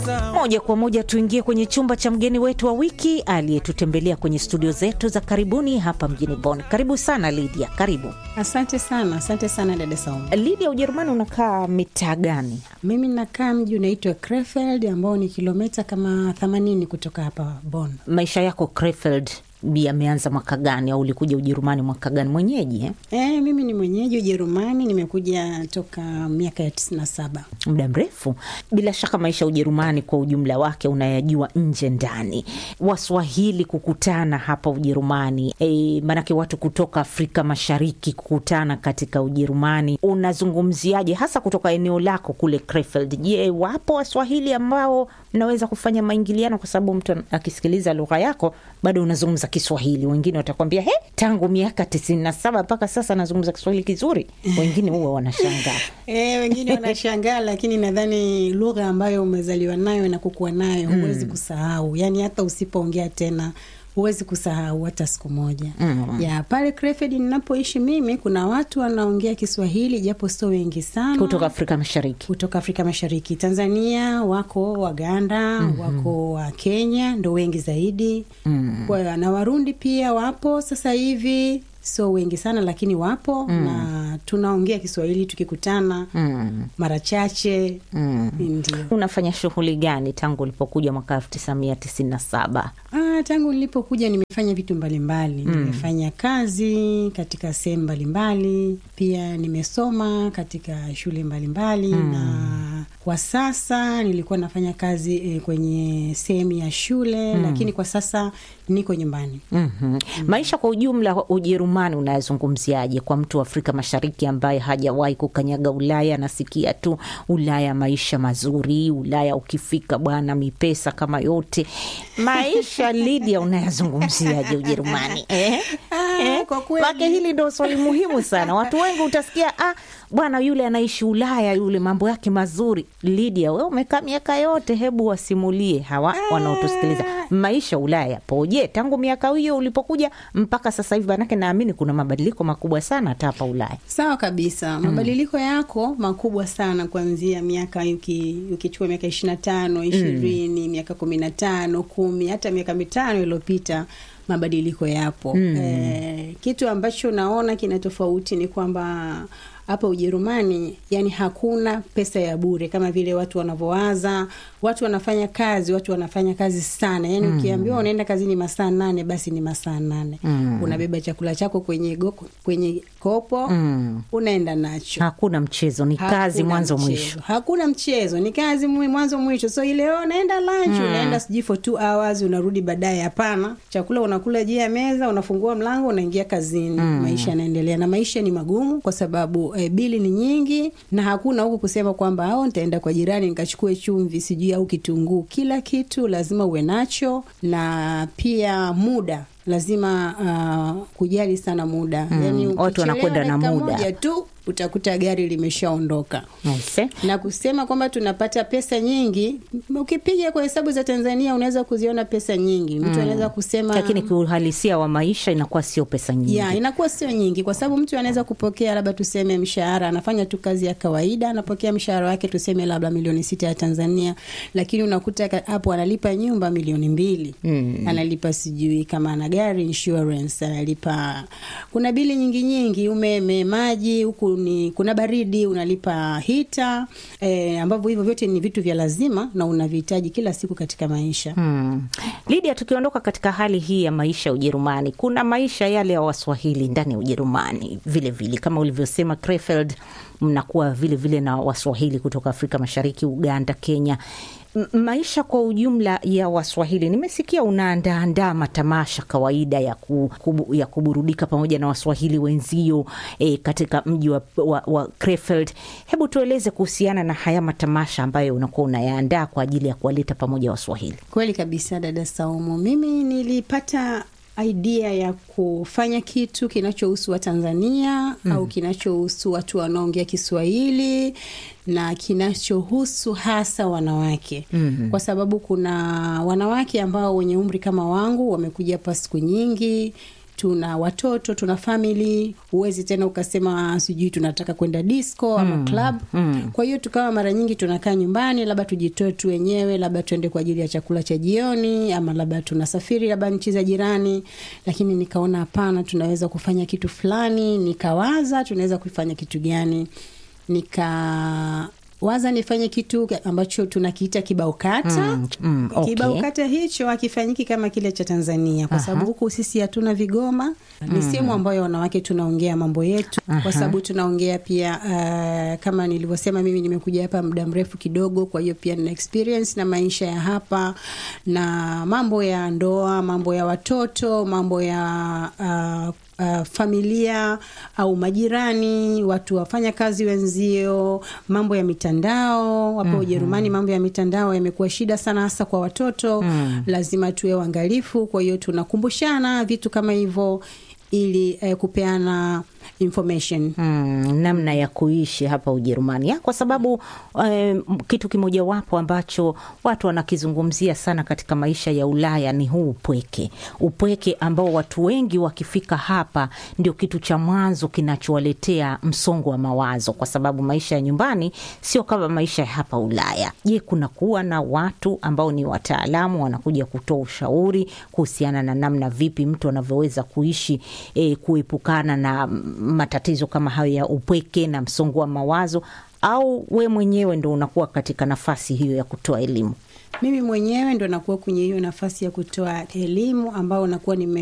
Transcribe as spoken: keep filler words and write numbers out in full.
Moja kwa moja tuingie kwenye chumba cha mgeni wetu wa wiki aliyetutembelea kwenye studio zetu za karibuni hapa mjini Bonn. Karibu sana Lydia, karibu. Asante sana, asante sana dada Saumu. Lydia, Ujerumani unakaa mitaa gani? Mimi nakaa mji unaitwa Krefeld ambao ni kilomita kama themanini kutoka hapa Bonn. Maisha yako Krefeld yameanza mwaka gani, au ulikuja Ujerumani mwaka gani mwenyeji eh? Eh, mimi ni mwenyeji Ujerumani, nimekuja toka miaka ya tisini na saba. Muda mrefu. Bila shaka maisha Ujerumani kwa ujumla wake unayajua nje ndani. Waswahili kukutana hapa Ujerumani, e, manake watu kutoka Afrika Mashariki kukutana katika Ujerumani, unazungumziaje hasa kutoka eneo lako kule Krefeld? Je, wapo Waswahili ambao mnaweza kufanya maingiliano, kwa sababu mtu akisikiliza lugha yako bado unazungumza Kiswahili? Wengine watakwambia he, tangu miaka tisini na saba mpaka sasa nazungumza Kiswahili kizuri. Wengine huwa wanashangaa. Eh, wengine wanashangaa, lakini nadhani lugha ambayo umezaliwa nayo na kukua nayo huwezi mm. kusahau. Yaani hata usipoongea tena huwezi kusahau hata siku moja. Mm. Ya pale Krefeld ninapoishi mimi kuna watu wanaongea Kiswahili japo sio wengi sana. Kutoka Afrika Mashariki. Kutoka Afrika Mashariki. Tanzania wako, Waganda, mm-hmm. wako wa Kenya ndio wengi zaidi. Mm. Kwa na Warundi pia wapo sasa hivi. So wengi sana lakini wapo mm. na tunaongea Kiswahili tukikutana mm. mara chache. Mm. Ndio. Unafanya shughuli gani tangu ulipokuja mwaka elfu tisa mia tisini na saba? Ah, tangu nilipokuja nimefanya vitu mbalimbali. Mm. Nimefanya kazi katika sehemu mbalimbali, pia nimesoma katika shule mbalimbali mm. na kwa sasa nilikuwa nafanya kazi eh, kwenye sehemu ya shule mm. lakini kwa sasa niko nyumbani. Mm-hmm. Mm. Maisha kwa ujumla Ujerumani unayozungumziaje kwa mtu wa Afrika Mashariki ambaye hajawahi kukanyaga Ulaya? Nasikia tu Ulaya maisha mazuri, Ulaya ukifika bwana mipesa kama yote. Maisha Lydia unayozungumziaje Ujerumani? Eh? Ah, eh? Kwa kweli wake hili ndio swali muhimu sana. Watu wengi utasikia ah bwana yule anaishi Ulaya, yule mambo yake mazuri. Lydia, wewe umekaa miaka yote, hebu wasimulie hawa wanaotusikiliza maisha Ulaya poje tangu miaka hiyo ulipokuja mpaka sasa hivi, manake naamini kuna mabadiliko makubwa sana hata hapa Ulaya. Sawa kabisa. Mm. Mabadiliko yako makubwa sana kuanzia miaka uki ukichukua miaka ishirini na tano, ishirini, mm. miaka kumi na tano, kumi, hata miaka mitano iliyopita mabadiliko yapo. Mm. Eh, kitu ambacho naona kina tofauti ni kwamba hapa Ujerumani yani hakuna pesa ya bure kama vile watu wanavyowaza. Watu wanafanya kazi, watu wanafanya kazi sana. Yani mm. ukiambiwa unaenda kazini masaa nane basi ni masaa nane. Mm. Unabeba chakula chako kwenye goko, kwenye kopo, mm. unaenda nacho. Hakuna mchezo, ni hakuna kazi mwanzo mwisho. Hakuna mchezo, ni kazi mwanzo mwisho. So ile leo unaenda lunch, mm. unaenda sijui for two hours, unarudi baadaye. Hapana. Chakula unakula juu ya meza, unafungua mlango, unaingia kazini. Mm. Maisha yanaendelea, na maisha ni magumu kwa sababu e, bili ni nyingi, na hakuna huko kusema kwamba hao nitaenda kwa jirani nikachukue chumvi sijui au kitunguu. Kila kitu lazima uwe nacho, na pia muda lazima uh, kujali sana muda. Mm. Yani watu wanakwenda na muda moja tu utakuta gari limeshaondoka. Yes. Na kusema kwamba tunapata pesa nyingi, ukipiga kwa hesabu za Tanzania unaweza kuziona pesa nyingi. Mtu mm. anaweza kusema, lakini kiuhalisia wa maisha inakuwa sio pesa nyingi. Ya, inakuwa sio nyingi kwa sababu mtu anaweza kupokea labda tuseme mshahara, anafanya tu kazi ya kawaida, anapokea mshahara wake tuseme labda milioni sita ya Tanzania, lakini unakuta hapo analipa nyumba milioni mbili. Mm. Analipa sijui kama ana gari insurance, analipa kuna bili nyingi nyingi, umeme, maji, huku ni kuna baridi, unalipa hita, eh, ambavyo hivyo vyote ni vitu vya lazima na unavihitaji kila siku katika maisha. Hmm. Lydia, tukiondoka katika hali hii ya maisha Ujerumani, kuna maisha yale ya Waswahili ndani ya Ujerumani vile vile kama ulivyosema Krefeld mnakuwa vile vile na Waswahili kutoka Afrika Mashariki, Uganda, Kenya. Maisha kwa ujumla ya Waswahili, nimesikia unaandaa matamasha kawaida ya, ku, kubu, ya kuburudika pamoja na Waswahili wenzio e, katika mji wa, wa, wa Krefeld. Hebu tueleze kuhusiana na haya matamasha ambayo unakuwa unayaandaa kwa ajili ya kuwaleta pamoja Waswahili. Kweli kabisa dada Saumu, mimi nilipata idea ya kufanya kitu kinachohusu wa Tanzania mm. au kinachohusu watu wanaoongea Kiswahili na kinachohusu hasa wanawake. Mm-hmm. Kwa sababu kuna wanawake ambao wenye umri kama wangu wamekuja hapa siku nyingi, tuna watoto, tuna family, uwezi tena ukasema sijui tunataka kwenda disco ama mm. club. Mm. Kwa hiyo tukawa mara nyingi tunakaa nyumbani, labda tujitoe tu wenyewe, labda tuende kwa ajili ya chakula cha jioni, ama labda tunasafiri labda nchi za jirani. Lakini nikaona hapana, tunaweza kufanya kitu fulani, nikawaza tunaweza kufanya kitu gani. Nika waza nifanye kitu ambacho tunakiita kibao kata. Mm, mm, okay. Kibao kata hicho hakifanyiki kama kile cha Tanzania kwa sababu huku sisi hatuna vigoma. Mm. Ni sehemu ambayo wanawake tunaongea mambo yetu. Aha. Kwa sababu tunaongea pia uh, kama nilivyosema mimi nimekuja hapa muda mrefu kidogo, kwa hiyo pia nina experience na maisha ya hapa na mambo ya ndoa, mambo ya watoto, mambo ya uh, Uh, familia au majirani, watu wafanya kazi wenzio, mambo ya mitandao. Hapo Ujerumani mm-hmm. mambo ya mitandao yamekuwa shida sana hasa kwa watoto. Mm. Lazima tuwe waangalifu, kwa hiyo tunakumbushana vitu kama hivyo ili uh, kupeana information. Hmm, namna ya kuishi hapa Ujerumani. Ya, kwa sababu eh, kitu kimoja wapo ambacho watu wanakizungumzia sana katika maisha ya Ulaya ni huu upweke. Upweke ambao watu wengi wakifika hapa ndio kitu cha mwanzo kinachowaletea msongo wa mawazo, kwa sababu maisha ya nyumbani sio kama maisha ya hapa Ulaya. Je, kuna kuwa na watu ambao ni wataalamu wanakuja kutoa ushauri kuhusiana na namna vipi mtu anavyoweza kuishi eh, kuepukana na matatizo kama hayo ya upweke na msongo wa mawazo, au we mwenyewe ndo unakuwa katika nafasi hiyo ya kutoa elimu? Mimi mwenyewe ndo nakuwa kwenye hiyo nafasi ya kutoa elimu ambao nakuwa nime